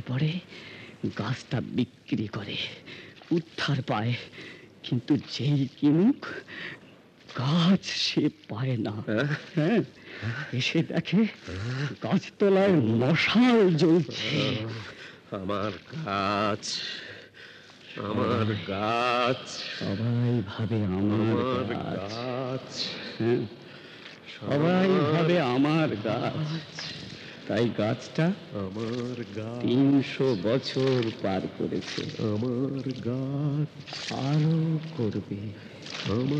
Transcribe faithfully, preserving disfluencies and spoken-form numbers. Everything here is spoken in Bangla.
বিপদে পড়ে গাছটা বিক্রি করে, উদ্ধার পায়। কিন্তু যেই কিনুক গাছ সে পায় না। হ্যাঁ, এসে দেখে গাছতলায় মশাল জ্বলছে। আমার গাছ, আমার গাছ, সবাই ভাবে আমার গাছ। হ্যাঁ, সবাই ভাবে আমার গাছ। তাই গাছটা আমার গাছ তিনশো বছর পার করেছে। আমার গাছ আরো করবে। আমার